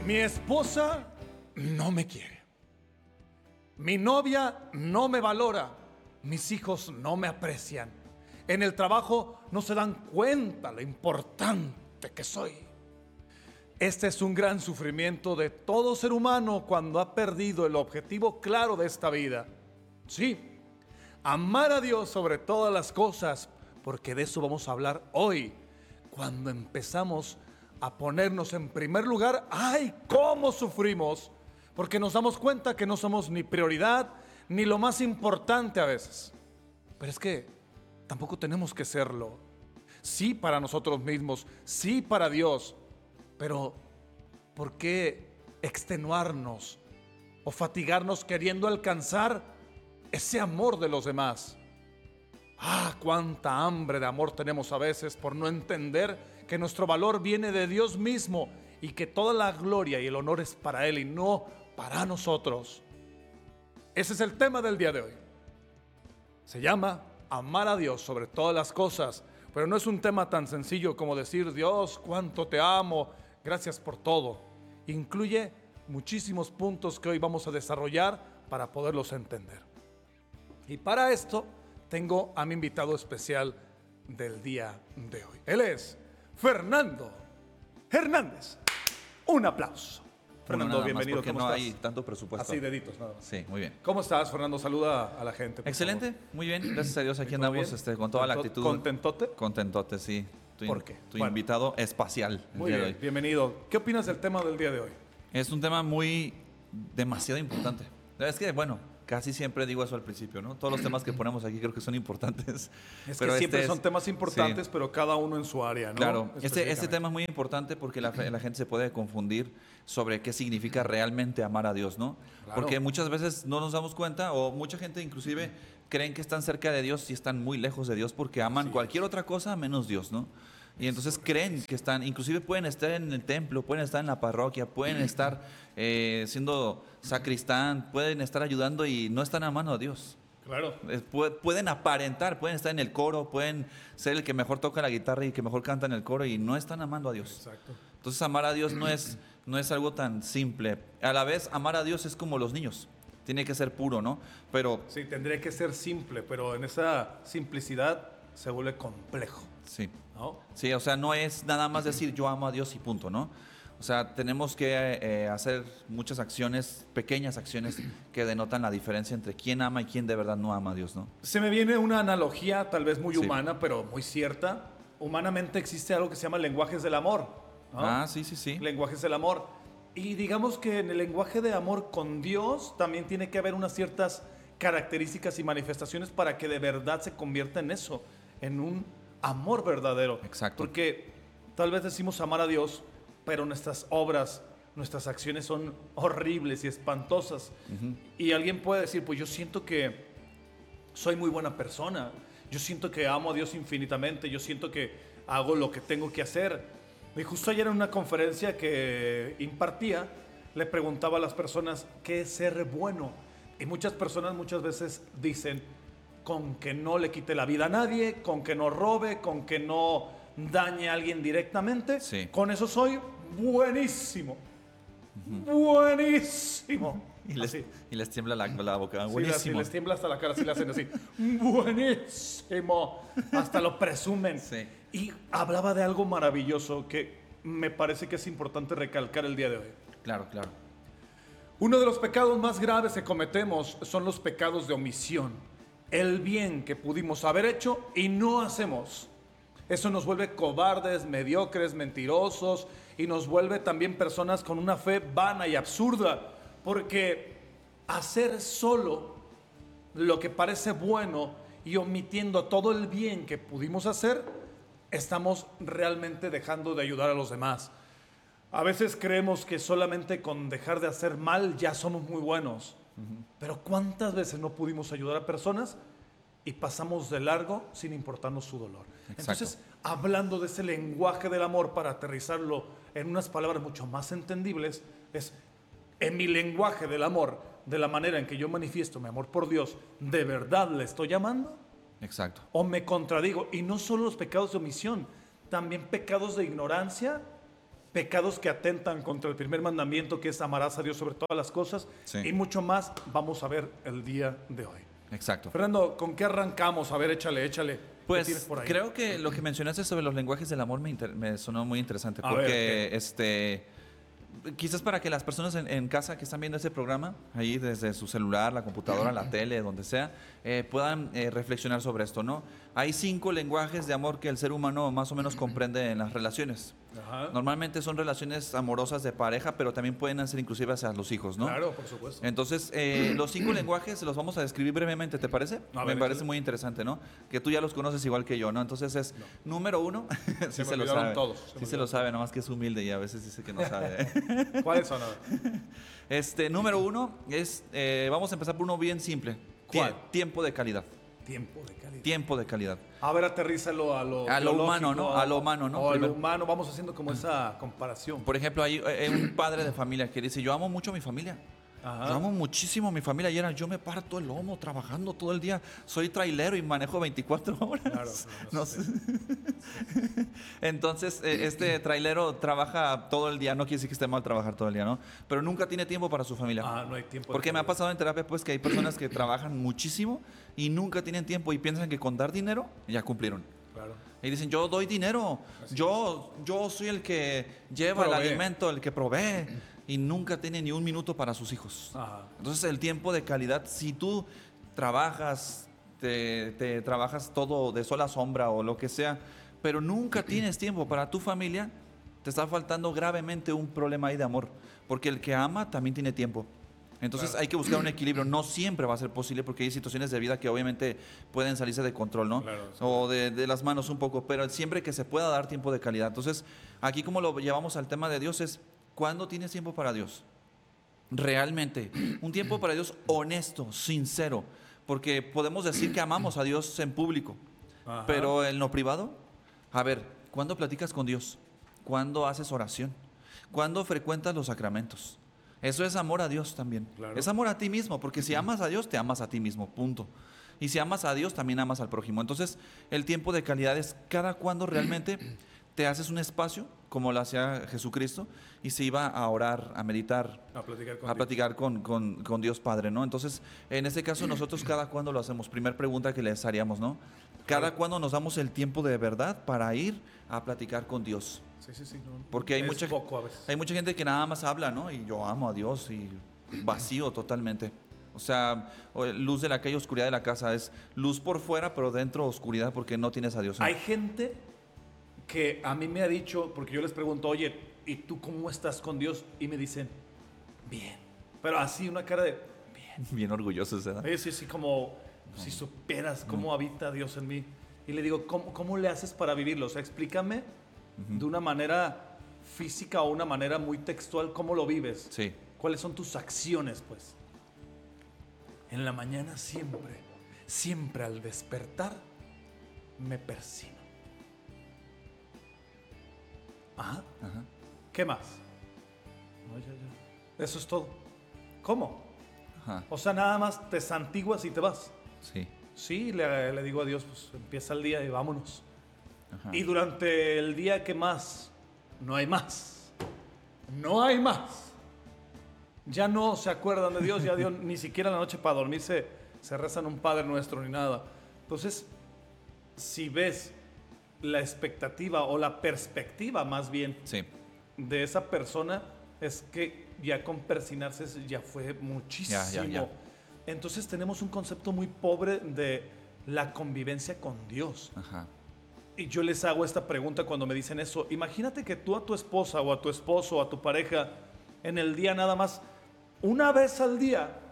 Mi esposa no me quiere. Mi novia no me valora. Mis hijos no me aprecian. En el trabajo no se dan cuenta lo importante que soy. Este es un gran sufrimiento de todo ser humano cuando ha perdido el objetivo claro de esta vida. Sí, amar a Dios sobre todas las cosas, porque de eso vamos a hablar hoy. Cuando empezamos a ponernos en primer lugar, ¡ay, cómo sufrimos! Porque nos damos cuenta que no somos ni prioridad, ni lo más importante a veces. Pero es que tampoco tenemos que serlo. Sí para nosotros mismos, sí para Dios. Pero ¿por qué extenuarnos o fatigarnos queriendo alcanzar ese amor de los demás? Ah, cuánta hambre de amor tenemos a veces por no entender que nuestro valor viene de Dios mismo y que toda la gloria y el honor es para Él y no para nosotros. Ese es el tema del día de hoy. Se llama amar a Dios sobre todas las cosas, pero no es un tema tan sencillo como decir: Dios, cuánto te amo, gracias por todo. Incluye muchísimos puntos que hoy vamos a desarrollar para poderlos entender. Y para esto tengo a mi invitado especial del día de hoy. Él es Fernando Hernández. Un aplauso. Fernando, bienvenido. Porque ¿Cómo no estás? hay tanto presupuesto. Así, deditos nada más. Sí, muy bien. ¿Cómo estás, Fernando? Saluda a la gente. Excelente, favor. muy bien. Gracias a Dios. Aquí ¿Todo andamos bien? con toda la actitud. ¿Contentote? Contentote, sí. ¿Por qué? Tu Bueno. invitado espacial. el Muy día de bien, hoy. bienvenido. ¿Qué opinas del tema del día de hoy? Es un tema demasiado importante. Es que, bueno, casi siempre digo eso al principio, ¿no? Todos los temas que ponemos aquí creo que son importantes. Es pero que siempre este son temas importantes, sí. pero cada uno en su área, ¿no? Claro, este Específicamente. tema es muy importante porque la gente se puede confundir sobre qué significa realmente amar a Dios, ¿no? Claro. Porque muchas veces no nos damos cuenta, o mucha gente inclusive creen que están cerca de Dios y están muy lejos de Dios porque aman Así cualquier otra cosa menos Dios, ¿no? Y entonces creen que están, inclusive pueden estar en el templo, pueden estar en la parroquia, pueden estar siendo sacristán, pueden estar ayudando y no están amando a Dios. Claro. Pueden aparentar, pueden estar en el coro, pueden ser el que mejor toca la guitarra y que mejor canta en el coro y no están amando a Dios. Exacto. Entonces amar a Dios no es algo tan simple. A la vez amar a Dios es como los niños. Tiene que ser puro, ¿no? Pero Sí, tendría que ser simple, pero en esa simplicidad se vuelve complejo, sí. ¿no? Sí, o sea, no es nada más decir yo amo a Dios y punto, ¿no? O sea, tenemos que hacer muchas acciones, pequeñas acciones que denotan la diferencia entre quién ama y quién de verdad no ama a Dios, ¿no? Se me viene una analogía tal vez muy Sí. humana, pero muy cierta. Humanamente existe algo que se llama lenguajes del amor, ¿no? Ah, sí, sí, sí. Lenguajes del amor. Y digamos que en el lenguaje de amor con Dios también tiene que haber unas ciertas características y manifestaciones para que de verdad se convierta en eso, en un amor verdadero. Exacto. Porque tal vez decimos amar a Dios, pero nuestras obras, nuestras acciones son horribles y espantosas. Y alguien puede decir, pues yo siento que soy muy buena persona, yo siento que amo a Dios infinitamente, yo siento que hago lo que tengo que hacer. Y justo ayer en una conferencia que impartía, le preguntaba a las personas qué es ser bueno. Y muchas personas muchas veces dicen, con que no le quite la vida a nadie, con que no robe, con que no dañe a alguien directamente, Sí. con eso soy buenísimo. Buenísimo. Así. Y les tiembla la boca. Sí, Buenísimo. les tiembla hasta la cara, así le hacen así. Buenísimo. Hasta lo presumen. Sí. Y hablaba de algo maravilloso que me parece que es importante recalcar el día de hoy. Claro, claro. Uno de los pecados más graves que cometemos son los pecados de omisión. El bien que pudimos haber hecho y no hacemos. Eso nos vuelve cobardes, mediocres, mentirosos y nos vuelve también personas con una fe vana y absurda. Porque hacer solo lo que parece bueno y omitiendo todo el bien que pudimos hacer, estamos realmente dejando de ayudar a los demás. A veces creemos que solamente con dejar de hacer mal ya somos muy buenos. Pero ¿cuántas veces no pudimos ayudar a personas y pasamos de largo sin importarnos su dolor? Exacto. Entonces, hablando de ese lenguaje del amor para aterrizarlo en unas palabras mucho más entendibles, es en mi lenguaje del amor, de la manera en que yo manifiesto mi amor por Dios, ¿de verdad le estoy amando? Exacto. ¿O me contradigo? Y no solo los pecados de omisión, también pecados de ignorancia pecados que atentan contra el primer mandamiento, que es amarás a Dios sobre todas las cosas, Sí. y mucho más vamos a ver el día de hoy. Exacto. Fernando, ¿con qué arrancamos? A ver, échale. ¿Qué Pues tienes por ahí? creo que lo que mencionaste sobre los lenguajes del amor me sonó muy interesante, A ver, porque quizás para que las personas en casa que están viendo este programa, ahí desde su celular, la computadora, la tele, donde sea, puedan reflexionar sobre esto, ¿no? Hay 5 lenguajes de amor que el ser humano más o menos comprende en las relaciones. Ajá. Normalmente son relaciones amorosas de pareja, pero también pueden ser inclusive hacia los hijos, ¿no? Claro, por supuesto. Los 5 lenguajes los vamos a describir brevemente, ¿te parece? A Me ver, parece échale. muy interesante, ¿no? Que tú ya los conoces igual que yo, ¿no? Entonces es número 1, sí me se lo olvidaron sabe. todos, Sí se lo sabe, nomás que es humilde y a veces dice que no sabe. ¿Cuáles son? A ver. Número 1 es, vamos a empezar por uno bien simple. ¿Cuál? Tiempo de calidad. Tiempo de calidad. Tiempo de calidad. A ver, aterrízalo a lo humano, biológico, ¿no? A lo humano, ¿no? O a lo Primero. humano, vamos haciendo como esa comparación. Por ejemplo, hay un padre de familia que dice, yo amo mucho a mi familia. Ajá. Yo amo muchísimo a mi familia. Ayer yo me parto el lomo trabajando todo el día. Soy trailero y manejo 24 horas. Claro, No sé. Entonces, este trailero trabaja todo el día. No quiere decir que esté mal trabajar todo el día, ¿no? Pero nunca tiene tiempo para su familia. Ah, no hay tiempo. Porque me ha pasado en terapia pues que hay personas que trabajan muchísimo y nunca tienen tiempo y piensan que con dar dinero ya cumplieron. Claro. Y dicen, yo doy dinero, yo soy el que lleva Provee. el alimento, el que provee, y nunca tiene ni un minuto para sus hijos. Ajá. Entonces el tiempo de calidad, si tú trabajas, te trabajas todo de sola sombra o lo que sea, pero nunca tienes tiempo para tu familia, te está faltando gravemente un problema ahí de amor, porque el que ama también tiene tiempo. Entonces Claro. hay que buscar un equilibrio. No siempre va a ser posible porque hay situaciones de vida que obviamente pueden salirse de control, ¿no? Claro, sí. O de las manos un poco, pero siempre que se pueda dar tiempo de calidad. Entonces, aquí como lo llevamos al tema de Dios es, ¿cuándo tienes tiempo para Dios? Realmente, un tiempo para Dios honesto, sincero, porque podemos decir que amamos a Dios en público, Ajá. pero en lo privado, a ver, ¿cuándo platicas con Dios? ¿Cuándo haces oración? ¿Cuándo frecuentas los sacramentos? Eso es amor a Dios también. Claro. Es amor a ti mismo, porque si amas a Dios, te amas a ti mismo, punto. Y si amas a Dios, también amas al prójimo. Entonces, el tiempo de calidad es cada cuando realmente te haces un espacio, como lo hacía Jesucristo, y se iba a orar, a meditar, A platicar con a platicar con Dios Padre, ¿no? Entonces, en este caso, nosotros cada cuando lo hacemos. Primer pregunta que les haríamos, ¿no? Cada cuando nos damos el tiempo de verdad para ir a platicar con Dios. Sí. No, Porque hay es mucha, poco a veces. hay mucha gente que nada más habla, ¿no? Y yo amo a Dios y vacío totalmente. O sea, luz de la calle, oscuridad de la casa. Es luz por fuera, pero dentro oscuridad porque no tienes a Dios. Hay gente que a mí me ha dicho, porque yo les pregunto, oye, ¿y tú cómo estás con Dios? Y me dicen, bien. Pero así, una cara de, bien. Bien orgullosos, ¿verdad? Sí, como si supieras cómo habita Dios en mí. Y le digo, ¿cómo le haces para vivirlo? O sea, explícame de una manera física o una manera muy textual, ¿cómo lo vives? Sí. ¿Cuáles son tus acciones, pues? En la mañana siempre al despertar, me persino. Ajá. Ajá. ¿Qué más? No, ya. Eso es todo. ¿Cómo? Ajá. O sea, nada más te santiguas y te vas. Sí. Sí, le digo a Dios, pues empieza el día y vámonos. Ajá. Y durante el día, ¿qué más? No hay más. No hay más. Ya no se acuerdan de Dios, ya Dios ni siquiera en la noche para dormir se rezan un Padre Nuestro ni nada. Entonces, si ves la expectativa o la perspectiva más bien Sí. de esa persona, es que ya con persinarse ya fue muchísimo. Ya. Entonces tenemos un concepto muy pobre de la convivencia con Dios. Ajá. Y yo les hago esta pregunta cuando me dicen eso. Imagínate que tú a tu esposa o a tu esposo o a tu pareja en el día nada más, una vez al día,